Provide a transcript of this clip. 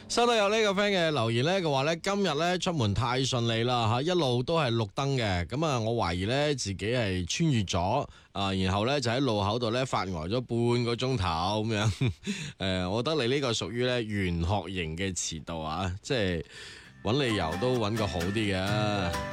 收到有呢個 friend 嘅留言咧，佢話咧今日咧出門太順利啦吓，一路都係綠燈嘅，咁啊我懷疑咧自己係穿越咗啊，然後咧就喺路口度咧發呆咗半個鐘頭咁樣。我覺得你呢個屬於咧玄學型嘅遲到啊，即係揾理由都揾個好啲嘅。